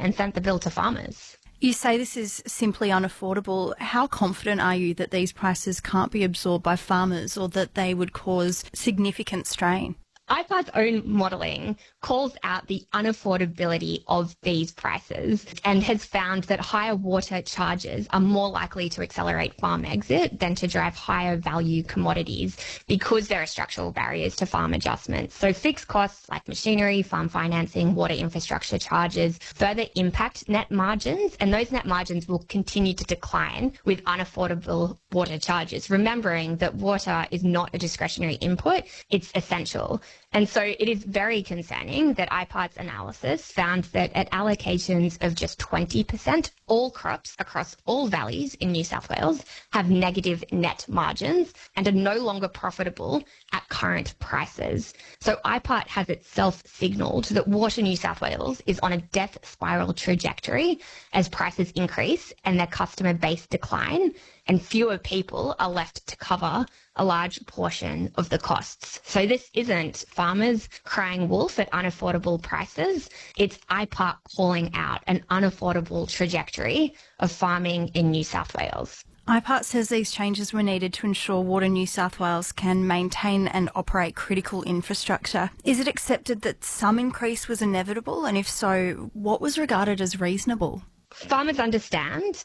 and sent the bill to farmers. You say this is simply unaffordable. How confident are you that these prices can't be absorbed by farmers or that they would cause significant strain? IPART's own modelling calls out the unaffordability of these prices and has found that higher water charges are more likely to accelerate farm exit than to drive higher value commodities because there are structural barriers to farm adjustments. So fixed costs like machinery, farm financing, water infrastructure charges further impact net margins, and those net margins will continue to decline with unaffordable water charges, remembering that water is not a discretionary input, it's essential. And so it is very concerning that IPART's analysis found that at allocations of just 20%, all crops across all valleys in New South Wales have negative net margins and are no longer profitable at current prices. So IPART has itself signalled that Water New South Wales is on a death spiral trajectory as prices increase and their customer base decline, and fewer people are left to cover a large portion of the costs. So this isn't farmers crying wolf at unaffordable prices. It's IPART calling out an unaffordable trajectory of farming in New South Wales. IPART says these changes were needed to ensure Water New South Wales can maintain and operate critical infrastructure. Is it accepted that some increase was inevitable? And if so, what was regarded as reasonable? Farmers understand